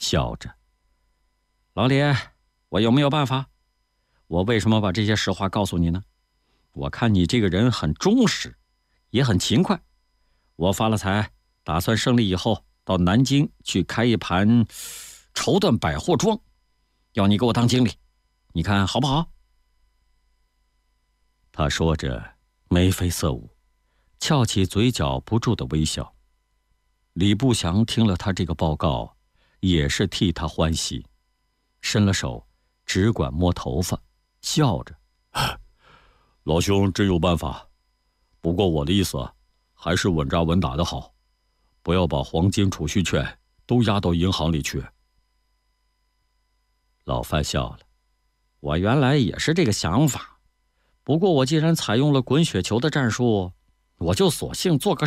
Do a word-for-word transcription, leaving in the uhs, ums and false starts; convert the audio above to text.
笑着：“老李，我有没有办法？我为什么把这些实话告诉你呢？我看你这个人很忠实，也很勤快。我发了财，打算胜利以后到南京去开一盘绸缎百货庄，要你给我当经理，你看好不好？”他说着眉飞色舞，翘起嘴角不住的微笑。李步祥听了他这个报告，也是替他欢喜，伸了手只管摸头发，笑着：“ 老兄真有办法，不过我的意思还是稳扎稳打的好，不要把黄金储蓄券都压到银行里去。” 老范笑了：“我原来也是这个想法，不过我既然采用了滚雪球的战术，我就索性做个